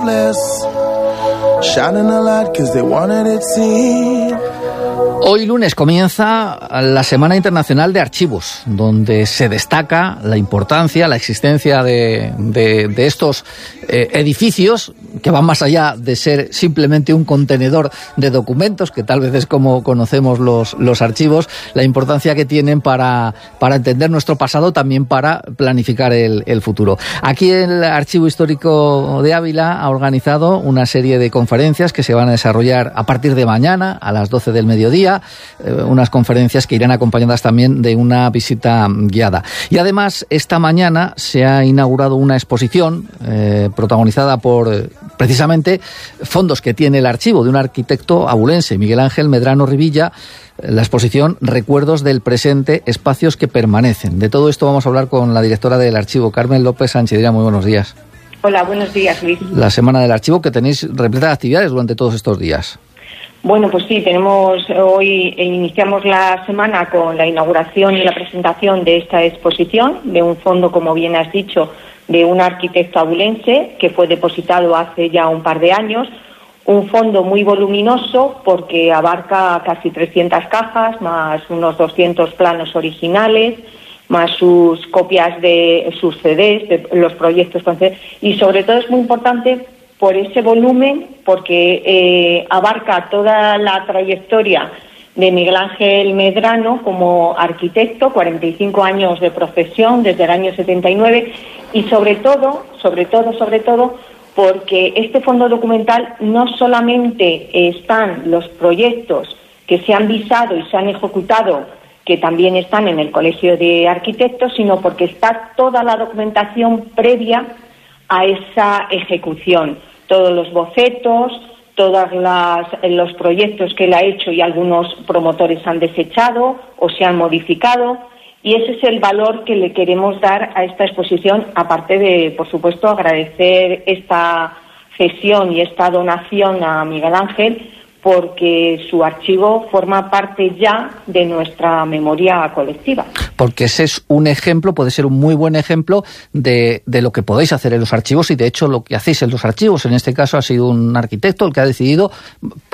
Hoy lunes comienza la Semana Internacional de Archivos, donde se destaca la importancia, la existencia de estos edificios que van más allá de ser simplemente un contenedor de documentos, que tal vez es como conocemos los archivos, la importancia que tienen para entender nuestro pasado, también para planificar el futuro. Aquí el Archivo Histórico de Ávila ha organizado una serie de conferencias que se van a desarrollar a partir de mañana a las 12 del mediodía, unas conferencias que irán acompañadas también de una visita guiada. Y además, esta mañana se ha inaugurado una exposición protagonizada por precisamente fondos que tiene el archivo de un arquitecto abulense, Miguel Ángel Medrano Rivilla. La exposición Recuerdos del presente, espacios que permanecen. De todo esto vamos a hablar con la directora del archivo, Carmen López Sánchez. Muy buenos días. Hola, buenos días, Luis. La Semana del Archivo, que tenéis repleta de actividades durante todos estos días. Bueno, pues sí, iniciamos la semana con la inauguración y la presentación de esta exposición, de un fondo, como bien has dicho, de un arquitecto abulense que fue depositado hace ya un par de años. Un fondo muy voluminoso porque abarca casi 300 cajas, más unos 200 planos originales, más sus copias de sus CDs, de los proyectos con CDs, y sobre todo es muy importante por ese volumen, porque abarca toda la trayectoria de Miguel Ángel Medrano como arquitecto, 45 años de profesión desde el año 79, y sobre todo, porque este fondo documental no solamente están los proyectos que se han visado y se han ejecutado, que también están en el Colegio de Arquitectos, sino porque está toda la documentación previa a esa ejecución, todos los bocetos, todos los proyectos que él ha hecho y algunos promotores han desechado o se han modificado, y ese es el valor que le queremos dar a esta exposición, aparte de, por supuesto, agradecer esta cesión y esta donación a Miguel Ángel, porque su archivo forma parte ya de nuestra memoria colectiva. Porque ese es un ejemplo, puede ser un muy buen ejemplo de lo que podéis hacer en los archivos, y de hecho lo que hacéis en los archivos, en este caso ha sido un arquitecto el que ha decidido